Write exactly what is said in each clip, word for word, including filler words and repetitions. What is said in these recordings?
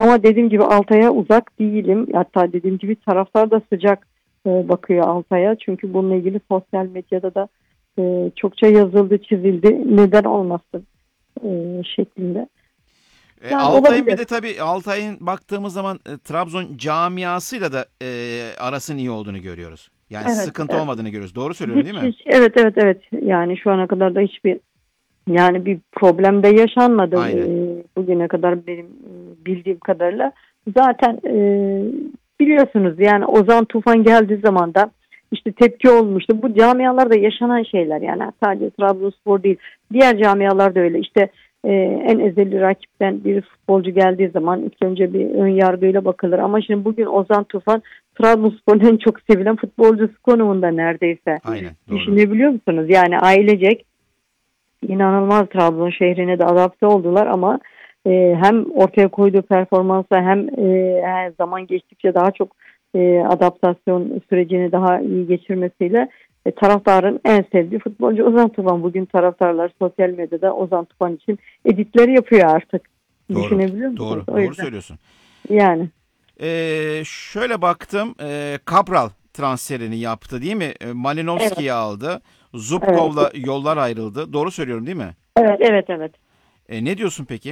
ama dediğim gibi Altay'a uzak değilim. Hatta dediğim gibi taraftar da sıcak e, bakıyor Altay'a. Çünkü bununla ilgili sosyal medyada da e, çokça yazıldı, çizildi. Neden olmasın e, şeklinde. E, Yani Altay'ın bir olabilir. de tabii Altay'ın baktığımız zaman e, Trabzon camiasıyla da e, arasının iyi olduğunu görüyoruz. Yani Evet. sıkıntı e, olmadığını görüyoruz. Doğru söylüyorum Hiç, değil mi? hiç, evet evet evet. Yani şu ana kadar da hiçbir yani bir problem de yaşanmadı e, Aynen. bugüne kadar benim e, bildiğim kadarıyla. Zaten e, biliyorsunuz yani Ozan Tufan geldiği zaman da işte tepki olmuştu. Bu camialarda yaşanan şeyler yani sadece Trabzonspor değil, diğer camialarda öyle. İşte e, en ezeli rakipten bir futbolcu geldiği zaman ilk önce bir ön yargıyla bakılır. Ama şimdi bugün Ozan Tufan Trabzonspor'un en çok sevilen futbolcusu konumunda neredeyse. Aynen. Doğru. Düşünebiliyor musunuz? Yani ailecek inanılmaz Trabzon şehrine de adapte oldular ama e, hem ortaya koyduğu performansa hem e, her zaman geçtikçe daha çok e, adaptasyon sürecini daha iyi geçirmesiyle e, taraftarın en sevdiği futbolcu Ozan Tufan. Bugün taraftarlar sosyal medyada Ozan Tufan için editleri yapıyor artık. Doğru. Düşünebiliyor musunuz? Doğru. O Doğru yüzden söylüyorsun. yani E, şöyle baktım. E, Cabral transferini yaptı değil mi? E, evet Malinovski'yi aldı. evet Zubkov'la yollar ayrıldı. Doğru söylüyorum değil mi? evet evet evet. E, ne diyorsun peki?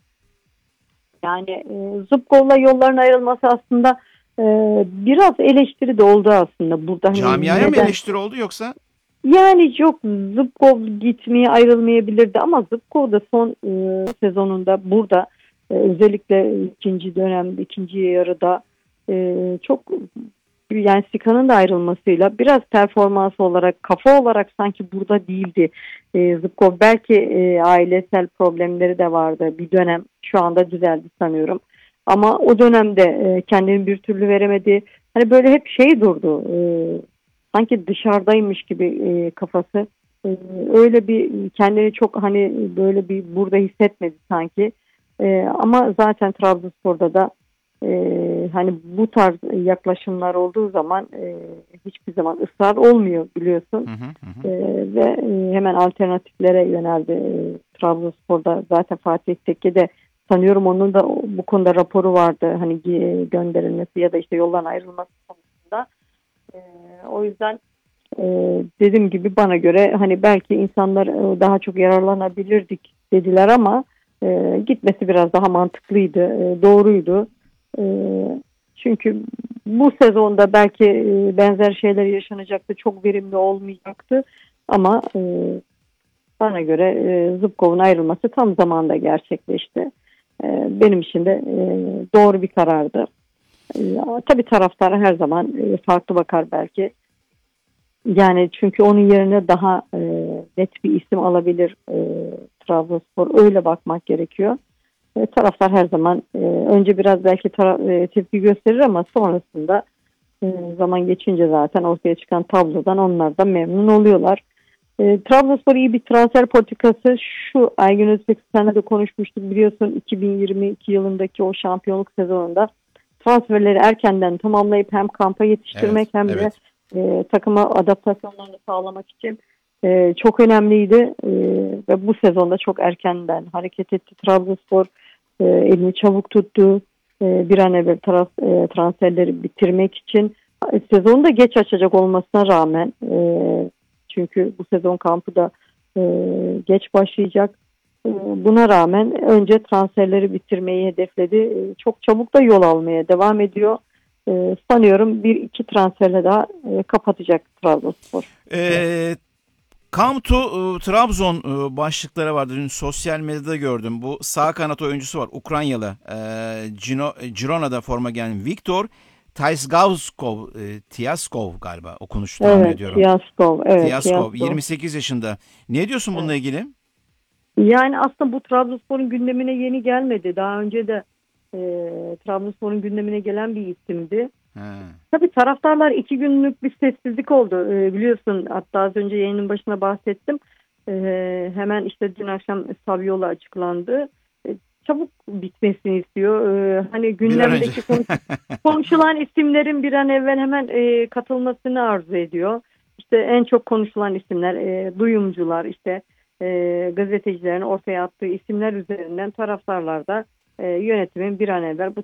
Yani e, Zubkov'la yolların ayrılması aslında e, biraz eleştiri de oldu aslında burada hani Camiaya mı neden. eleştiri oldu yoksa? Yani yok Zubkov gitmeye ayrılmayabilirdi ama Zubkov da son e, sezonunda burada e, özellikle ikinci dönemde ikinci yarıda e, çok yani Sika'nın da ayrılmasıyla biraz performans olarak kafa olarak sanki burada değildi. E, Zubkov belki e, ailesel problemleri de vardı bir dönem şu anda düzeldi sanıyorum. Ama o dönemde e, kendini bir türlü veremedi. Hani böyle hep şey durdu. E, sanki dışarıdaymış gibi e, kafası. E, öyle bir kendini çok hani böyle bir burada hissetmedi sanki. E, ama zaten Trabzonspor'da da e, hani bu tarz yaklaşımlar olduğu zaman e, hiçbir zaman ısrar olmuyor biliyorsun. Hı hı hı. E, Hı. ve e, hemen alternatiflere yöneldi. E, Trabzonspor'da zaten Fatih Tekke de sanıyorum onun da bu konuda raporu vardı. Hani e, gönderilmesi ya da işte yoldan ayrılması konusunda. E, o yüzden e, dediğim gibi bana göre hani belki insanlar e, daha çok yararlanabilirdik dediler ama e, gitmesi biraz daha mantıklıydı, e, doğruydu. E, çünkü bu sezonda belki e, benzer şeyler yaşanacaktı, çok verimli olmayacaktı ama e, bana göre e, Zubkov'un ayrılması tam zamanda gerçekleşti. E, benim için de e, doğru bir karardı. E, tabii taraftar her zaman e, farklı bakar belki. Yani çünkü onun yerine daha e, net bir isim alabilir e, Trabzonspor. Öyle bakmak gerekiyor. E, taraftar her zaman e, önce biraz belki tara- e, tepki gösterir ama sonrasında e, zaman geçince zaten ortaya çıkan tablodan onlar da memnun oluyorlar. E, Trabzonspor iyi bir transfer politikası. Şu Aygün Özbek seninle de konuşmuştuk biliyorsun iki bin yirmi iki yılındaki o şampiyonluk sezonunda transferleri erkenden tamamlayıp hem kampa Evet. yetiştirmek hem de Evet. e, takıma adaptasyonlarını sağlamak için e, çok önemliydi. E, ve bu sezonda çok erkenden hareket etti. Trabzonspor e, elini çabuk tuttu. E, bir an evvel taraf, e, transferleri bitirmek için e, sezonu da geç açacak olmasına rağmen e, çünkü bu sezon kampı da e, geç başlayacak. E, buna rağmen önce transferleri bitirmeyi hedefledi. E, çok çabuk da yol almaya devam ediyor. E, sanıyorum bir iki transferle daha e, kapatacak Trabzonspor. E, Come to e, Trabzon e, başlıkları vardı. Dün sosyal medyada gördüm. Bu sağ kanat oyuncusu var. Ukraynalı. E, Gino, Girona'da forma giyen Viktor Taisgauskov, e, Tiaskov galiba okunuşu tahmin Evet, ediyorum. Tiaskov. Evet, Tiaskov Tiaskov. yirmi sekiz yaşında. Ne diyorsun bununla Evet. ilgili? Yani aslında bu Trabzonspor'un gündemine yeni gelmedi. Daha önce de e, Trabzonspor'un gündemine gelen bir isimdi. Ha, Tabii taraftarlar iki günlük bir sessizlik oldu. Ee, biliyorsun hatta az önce yayının başına bahsettim. Ee, hemen işte dün akşam Saviola açıklandı. Ee, çabuk bitmesini istiyor. Ee, hani bir an önce. gündemdeki konuş konuşulan isimlerin bir an evvel hemen e, katılmasını arzu ediyor. İşte en çok konuşulan isimler, e, duyumcular, işte e, gazetecilerin ortaya attığı isimler üzerinden taraftarlar da e, yönetimin bir an evvel bu